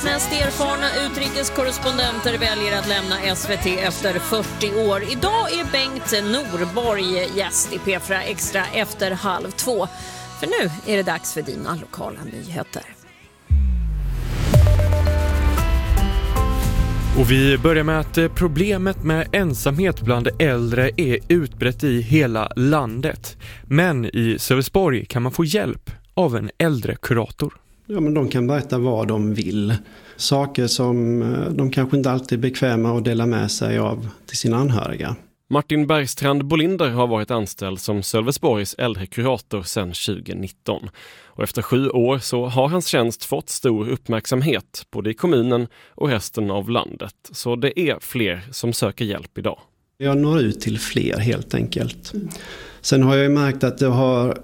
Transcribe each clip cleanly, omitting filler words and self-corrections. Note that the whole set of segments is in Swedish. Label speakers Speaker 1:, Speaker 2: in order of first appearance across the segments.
Speaker 1: mest erfarna utrikeskorrespondenter väljer att lämna SVT efter 40 år. Idag är Bengt Norborg gäst i P4 Extra efter 1:30. För nu är det dags för dina lokala nyheter.
Speaker 2: Och vi börjar med att problemet med ensamhet bland äldre är utbrett i hela landet. Men i Sölvesborg kan man få hjälp av en äldre kurator.
Speaker 3: Ja, men de kan berätta vad de vill. Saker som de kanske inte alltid är bekväma att dela med sig av till sina anhöriga.
Speaker 4: Martin Bergstrand Bolinder har varit anställd som Sölvesborgs äldre kurator sedan 2019. Och efter 7 år så har hans tjänst fått stor uppmärksamhet både i kommunen och resten av landet. Så det är fler som söker hjälp idag.
Speaker 3: Jag når ut till fler helt enkelt. Sen har jag ju märkt att det har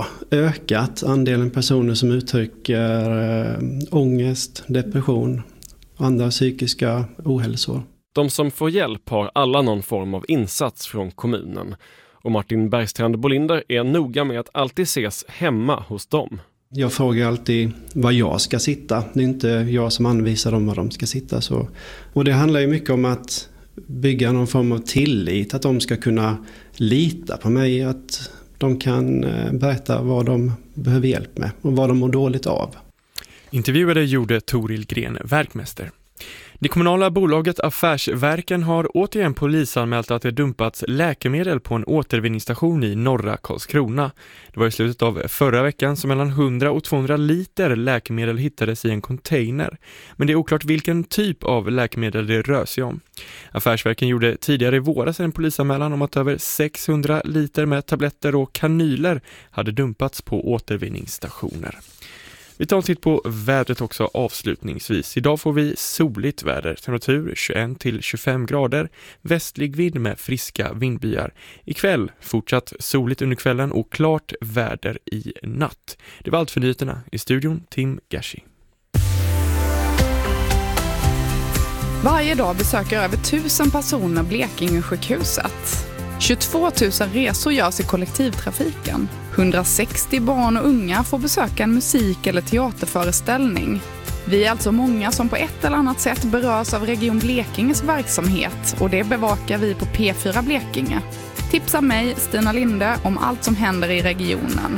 Speaker 3: ökat andelen personer som uttrycker ångest, depression och andra psykiska ohälsor.
Speaker 4: De som får hjälp har alla någon form av insats från kommunen. Och Martin Bergstrand Bolinder är noga med att alltid ses hemma hos dem.
Speaker 3: Jag frågar alltid var jag ska sitta. Det är inte jag som anvisar dem var de ska sitta. Så. Och det handlar ju mycket om att bygga någon form av tillit. Att de ska kunna lita på mig. Att de kan berätta vad de behöver hjälp med och vad de mår dåligt av.
Speaker 2: Intervjuade gjorde Toril Gren, verkmästare. Det kommunala bolaget Affärsverken har återigen polisanmält att det dumpats läkemedel på en återvinningsstation i norra Karlskrona. Det var i slutet av förra veckan som mellan 100 och 200 liter läkemedel hittades i en container. Men det är oklart vilken typ av läkemedel det rör sig om. Affärsverken gjorde tidigare i våras en polisanmälan om att över 600 liter med tabletter och kanyler hade dumpats på återvinningsstationer. Vi tar en titt på vädret också avslutningsvis. Idag får vi soligt väder, temperatur 21-25 grader, västlig vind med friska vindbyar. Ikväll fortsatt soligt under kvällen och klart väder i natt. Det var allt för nyheterna. I studion Tim Gashi.
Speaker 5: Varje dag besöker över 1000 personer Blekinge-sjukhuset. 22 000 resor görs i kollektivtrafiken. 160 barn och unga får besöka en musik- eller teaterföreställning. Vi är alltså många som på ett eller annat sätt berörs av Region Blekinges verksamhet och det bevakar vi på P4 Blekinge. Tipsa mig, Stina Linde, om allt som händer i regionen.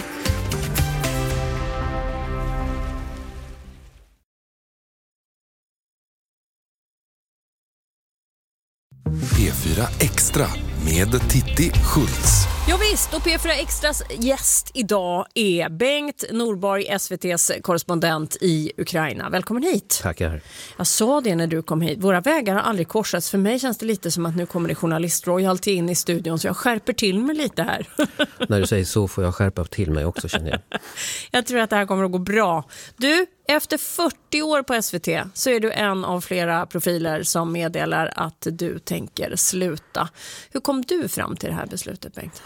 Speaker 6: P4 Extra med Titti Schultz.
Speaker 1: Ja visst, och P4 Extras gäst idag är Bengt Norborg, SVT:s korrespondent i Ukraina. Välkommen hit.
Speaker 7: Tackar.
Speaker 1: Jag sa det när du kom hit. Våra vägar har aldrig korsats. För mig känns det lite som att nu kommer det journalistroyalty in i studion så jag skärper till mig lite här.
Speaker 7: När du säger så får jag skärpa till mig också, känner jag.
Speaker 1: Jag tror att det här kommer att gå bra. Du, efter 40 år på SVT så är du en av flera profiler som meddelar att du tänker sluta. Hur kom du fram till det här beslutet, Bengt?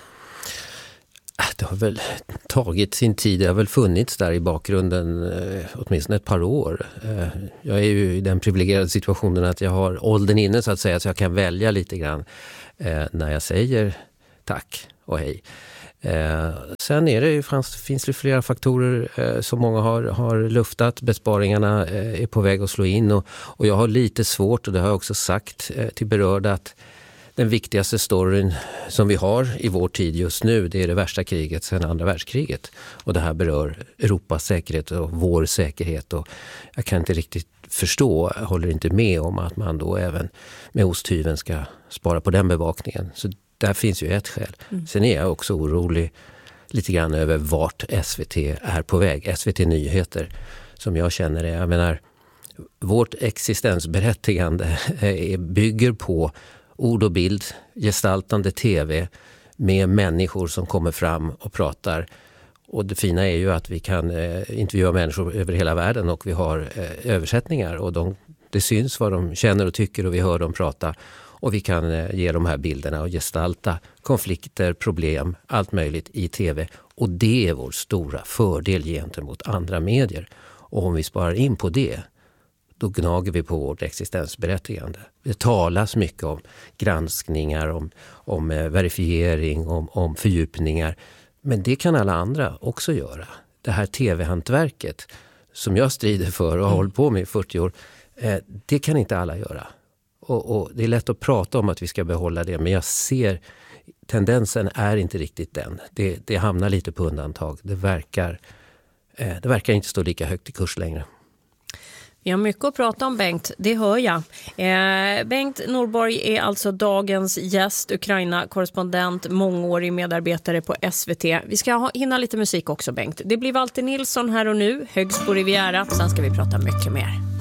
Speaker 7: Det har väl tagit sin tid. Det har väl funnits där i bakgrunden åtminstone ett par år. Jag är ju i den privilegierade situationen att jag har åldern inne så att säga, så jag kan välja lite grann när jag säger tack och hej. Sen är det ju, finns det flera faktorer som många har luftat. Besparingarna är på väg att slå in och jag har lite svårt, och det har jag också sagt till berörda, att den viktigaste storyn som vi har i vår tid just nu, det är det värsta kriget sedan andra världskriget. Och det här berör Europas säkerhet och vår säkerhet. Och jag kan inte riktigt förstå, jag håller inte med om att man då även med osthyveln ska spara på den bevakningen. Så där finns ju ett skäl. Sen är jag också orolig lite grann över vart SVT är på väg. SVT Nyheter, som jag känner det. Jag menar, vårt existensberättigande bygger på ord och bild, gestaltande tv med människor som kommer fram och pratar. Och det fina är ju att vi kan intervjua människor över hela världen och vi har översättningar. Och det syns vad de känner och tycker och vi hör dem prata. Och vi kan ge de här bilderna och gestalta konflikter, problem, allt möjligt i tv. Och det är vår stora fördel gentemot andra medier. Och om vi sparar in på det, då gnager vi på vårt existensberättigande. Det talas mycket om granskningar, om verifiering, om fördjupningar. Men det kan alla andra också göra. Det här tv-hantverket som jag strider för och har hållit på med i 40 år, det kan inte alla göra. Och det är lätt att prata om att vi ska behålla det, men jag ser tendensen är inte riktigt den. Det hamnar lite på undantag. Det verkar inte stå lika högt i kurs längre.
Speaker 1: Vi har mycket att prata om, Bengt, det hör jag. Bengt Norborg är alltså dagens gäst, Ukraina-korrespondent, mångårig medarbetare på SVT. Vi ska hinna lite musik också, Bengt. Det blir Walter Nilsson här och nu, Högsbo Riviera. Sen ska vi prata mycket mer.